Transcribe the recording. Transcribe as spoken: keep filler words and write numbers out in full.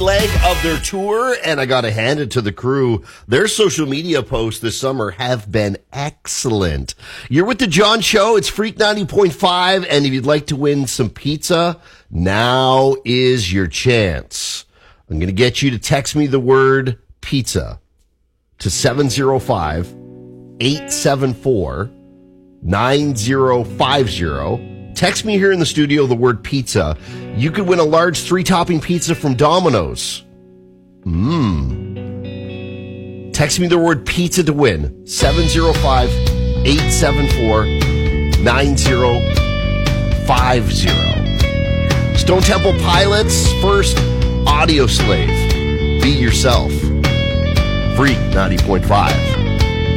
leg of their tour, and I got to hand it to the crew. Their social media posts this summer have been excellent. You're with the John Show. It's Freak ninety point five, and if you'd like to win some pizza, now is your chance. I'm going to get you to text me the word pizza to seven zero five, eight seven four, nine zero five zero. Text me here in the studio the word pizza. You could win a large three-topping pizza from Domino's. Mmm. Text me the word pizza to win. seven zero five, eight seven four, nine zero five zero. Stone Temple Pilots' first Audio Slave. Be yourself. Freak ninety point five.